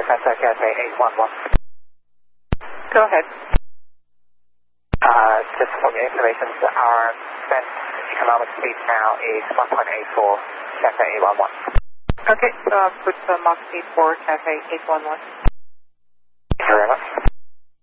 transfer Cathay 811. Go ahead. Just for your information, our best economic speed now is 1.84 Cathay 811. Okay, put Mach speed for Cathay 811. Thank you very much.